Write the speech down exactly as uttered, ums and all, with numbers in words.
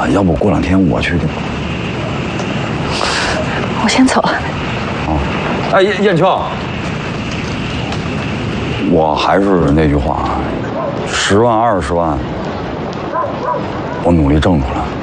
要不过两天我去。 我先走了。 哦，哎，燕燕秋，我还是那句话，十万二十万，我努力挣出来。